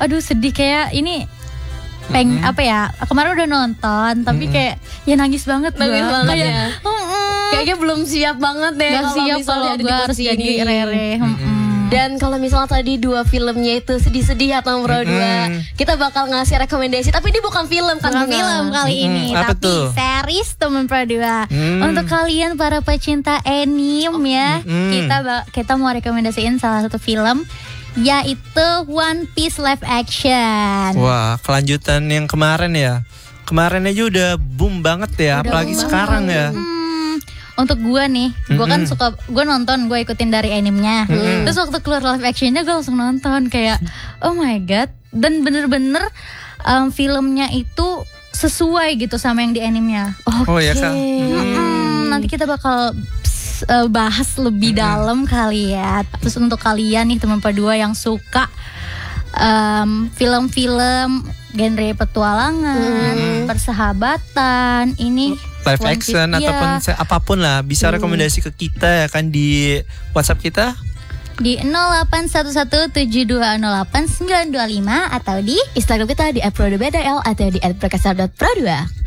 aduh sedih kayak ini apa ya, kemarin udah nonton tapi kayak ya nangis banget ya. Kayaknya belum siap banget deh Gak siap kalau gue harus jadi Rere. Dan kalau misalnya tadi 2 filmnya itu sedih-sedih atau Pro 2, kita bakal ngasih rekomendasi. Tapi ini bukan film kan? Bukan film kali ini, apa tapi tuh? series teman Pro 2. Untuk kalian para pecinta anime ya, kita mau rekomendasiin salah satu film, yaitu One Piece live action. Wah, kelanjutan yang kemarin ya. Kemarin aja udah boom banget ya, apalagi sekarang ya. Untuk gue nih, gue kan suka, gue nonton, gue ikutin dari animenya. Terus waktu keluar live actionnya gue langsung nonton kayak, oh my god. Dan bener-bener filmnya itu sesuai gitu sama yang di animenya. Oh ya Kak. Nanti kita bakal bahas lebih dalam kali ya. Terus untuk kalian nih teman P2 yang suka film-film genre petualangan, persahabatan, ini live action ataupun apapun lah, bisa rekomendasi ke kita ya kan di WhatsApp kita di 0811720895 atau di Instagram kita di @pro2bdl atau di @perkasa.pro2.